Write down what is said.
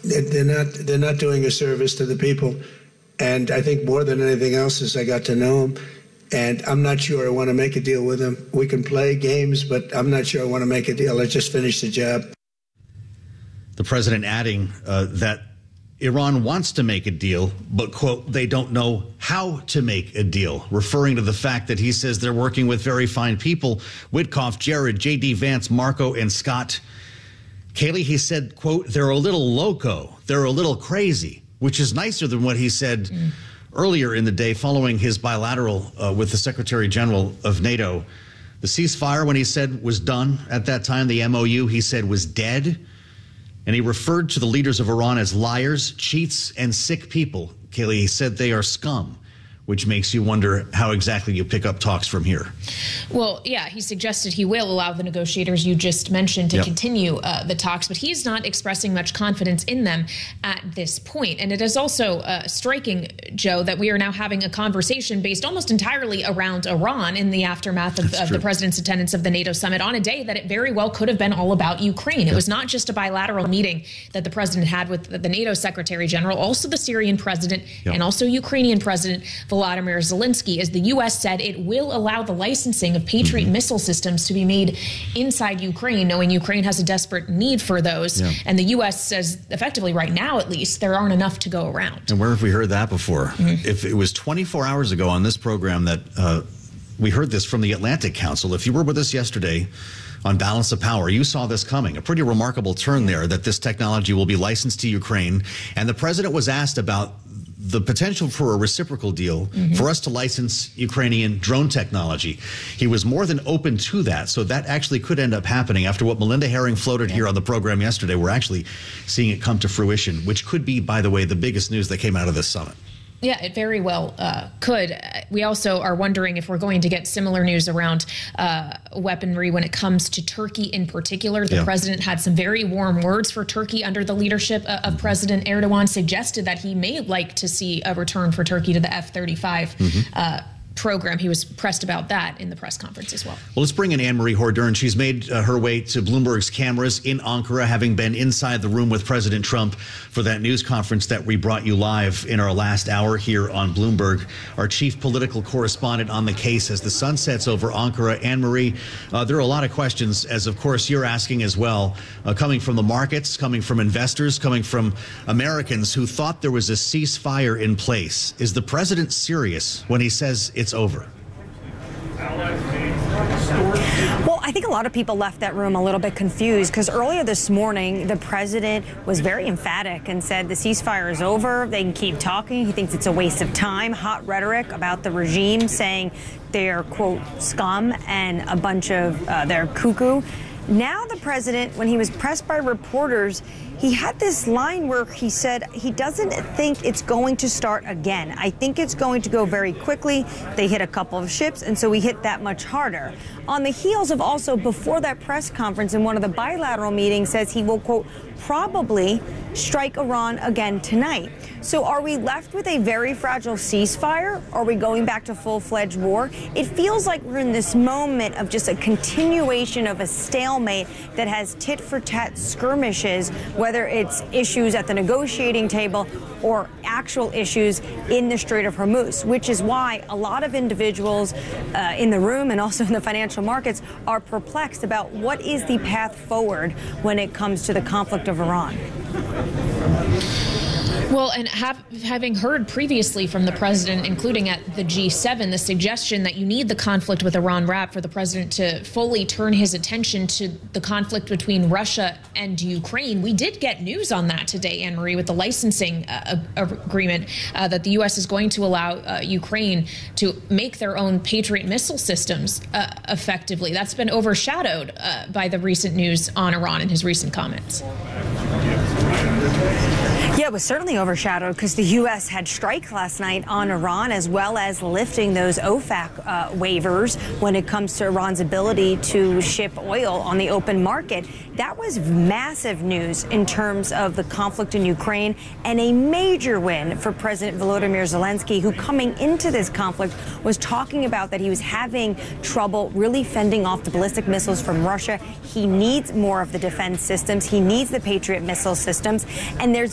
They're not doing a service to the people. And I think more than anything else is I got to know them. And I'm not sure I want to make a deal with them. We can play games, but I'm not sure I want to make a deal. Let's just finish the job. The president adding that Iran wants to make a deal, but, quote, they don't know how to make a deal, referring to the fact that he says they're working with very fine people, Witkoff, Jared, J.D. Vance, Marco, and Scott. Kayleigh, he said, quote, they're a little loco, they're a little crazy, which is nicer than what he said earlier in the day following his bilateral with the Secretary General of NATO. The ceasefire, when he said was done at that time, the MOU, he said was dead. And he referred to the leaders of Iran as liars, cheats, and sick people. Kayleigh, he said they are scum, which makes you wonder how exactly you pick up talks from here. Well, yeah, he suggested he will allow the negotiators you just mentioned to continue the talks, but he's not expressing much confidence in them at this point. And it is also striking, Joe, that we are now having a conversation based almost entirely around Iran in the aftermath of the president's attendance of the NATO summit on a day that it very well could have been all about Ukraine. It was not just a bilateral meeting that the president had with the NATO Secretary General, also the Syrian president and also Ukrainian President Volodymyr Zelensky, as the U.S. said it will allow the licensing of Patriot missile systems to be made inside Ukraine, knowing Ukraine has a desperate need for those. And the U.S. says, effectively right now at least, there aren't enough to go around. And where have we heard that before? If it was 24 hours ago on this program that we heard this from the Atlantic Council, if you were with us yesterday on Balance of Power, you saw this coming. A pretty remarkable turn there, that this technology will be licensed to Ukraine. And the president was asked about the potential for a reciprocal deal for us to license Ukrainian drone technology. He was more than open to that. So that actually could end up happening. After what Melinda Herring floated here on the program yesterday, we're actually seeing it come to fruition, which could be, by the way, the biggest news that came out of this summit. Yeah, it very well could. We also are wondering if we're going to get similar news around weaponry when it comes to Turkey in particular. The president had some very warm words for Turkey under the leadership of President Erdogan, suggested that he may like to see a return for Turkey to the F-35 program. He was pressed about that in the press conference as well. Well, let's bring in Anne-Marie Hordern. She's made her way to Bloomberg's cameras in Ankara, having been inside the room with President Trump for that news conference that we brought you live in our last hour here on Bloomberg. Our chief political correspondent on the case as the sun sets over Ankara. Anne-Marie, there are a lot of questions, as of course you're asking as well, coming from the markets, coming from investors, coming from Americans who thought there was a ceasefire in place. Is the president serious when he says it's over? Well, I think a lot of people left that room a little bit confused because earlier this morning, the president was very emphatic and said the ceasefire is over. They can keep talking. He thinks it's a waste of time. Hot rhetoric about the regime, saying they're, quote, scum and a bunch of they're cuckoo. Now the president, when he was pressed by reporters, he had this line where he said he doesn't think it's going to start again. I think it's going to go very quickly. They hit a couple of ships, and so we hit that much harder. On the heels of also, before that press conference in one of the bilateral meetings, says he will, quote, probably strike Iran again tonight. So are we left with a very fragile ceasefire? Are we going back to full-fledged war? It feels like we're in this moment of just a continuation of a stalemate that has tit-for-tat skirmishes, whether it's issues at the negotiating table or actual issues in the Strait of Hormuz, which is why a lot of individuals in the room and also in the financial markets are perplexed about what is the path forward when it comes to the conflict of Iran. Well, and having heard previously from the president, including at the G7, the suggestion that you need the conflict with Iran wrapped for the president to fully turn his attention to the conflict between Russia and Ukraine. We did get news on that today, Anne-Marie, with the licensing agreement that the U.S. is going to allow Ukraine to make their own Patriot missile systems effectively. That's been overshadowed by the recent news on Iran and his recent comments. Yeah, it was certainly overshadowed because the U.S. had strikes last night on Iran, as well as lifting those OFAC waivers when it comes to Iran's ability to ship oil on the open market. That was massive news in terms of the conflict in Ukraine and a major win for President Volodymyr Zelensky, who coming into this conflict was talking about that he was having trouble really fending off the ballistic missiles from Russia. He needs more of the defense systems. He needs the Patriot missile systems. And there's